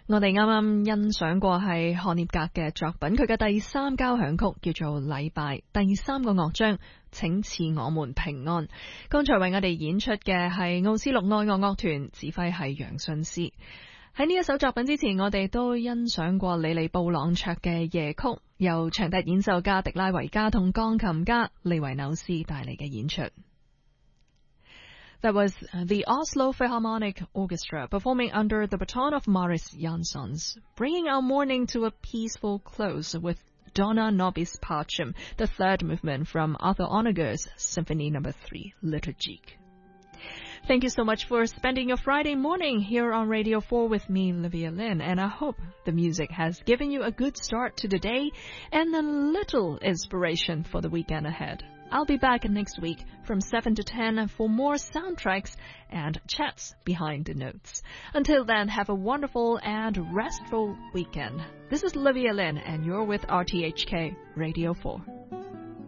我哋啱啱欣賞過係漢涅格嘅作品，佢嘅第3交響曲叫做《禮拜》，第3個樂章請賜我們平安。剛才為我哋演出嘅係奧斯陸愛樂樂團，指揮係楊信思。喺呢一首作品之前，我哋都欣賞過里利布朗卓嘅夜曲，由長笛演奏家迪拉維加同鋼琴家利維紐斯帶嚟嘅演出。That was the Oslo Philharmonic Orchestra performing under the baton of Marius Jansons, bringing our morning to a peaceful close with Dona Nobis Pacem, the third movement from Arthur Honegger's Symphony No. 3, Liturgique. Thank you so much for spending your Friday morning here on Radio 4 with me, Livia Lynn, and I hope the music has given you a good start to the day and a little inspiration for the weekend ahead. I'll be back next week from 7 to 10 for more soundtracks and chats behind the notes. Until then, have a wonderful and restful weekend. This is Livia Lynn, and you're with RTHK Radio 4.